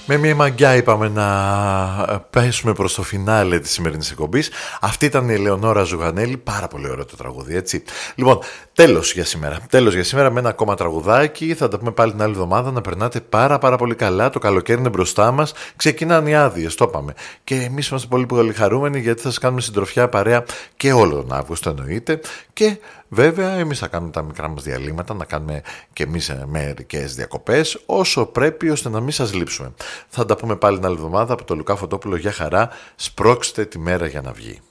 Με μια μαγκιά είπαμε να πέσουμε προς το φινάλε της σημερινής εκπομπής. Αυτή ήταν η Ελεονόρα Ζουγανέλη. Πάρα πολύ ωραίο το τραγούδι, έτσι. Λοιπόν, τέλος για σήμερα. Τέλος για σήμερα με ένα ακόμα τραγουδάκι. Θα τα πούμε πάλι την άλλη εβδομάδα. Να περνάτε πάρα πολύ καλά. Το καλοκαίρι είναι μπροστά μας. Ξεκινάνε οι άδειες, το είπαμε. Και εμείς είμαστε πολύ χαρούμενοι γιατί θα σας κάνουμε συντροφιά παρέα και όλο τον Αύγουστο εννοείται. Και βέβαια εμείς θα κάνουμε τα μικρά μας διαλύματα, να κάνουμε και εμείς μερικές διακοπές όσο πρέπει ώστε να μην σας λείψουμε. Θα τα πούμε πάλι την άλλη εβδομάδα από το Λουκά Φωτόπουλο. Για χαρά, σπρώξτε τη μέρα για να βγει.